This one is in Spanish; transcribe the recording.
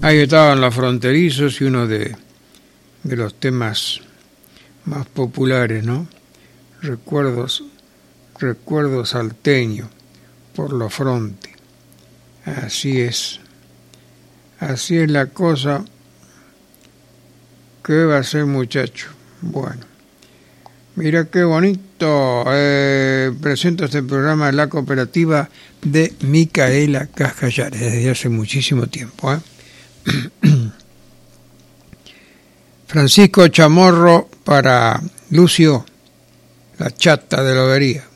Ahí estaban Los Fronterizos y uno de los temas más populares, ¿no? Recuerdo salteño por Los Fronte. Así es la cosa. ¿Qué va a ser, muchacho? Bueno, mira qué bonito. Presento este programa de la cooperativa de Micaela Cascallares desde hace muchísimo tiempo. Francisco Chamorro para Lucio, la chata de Lobería.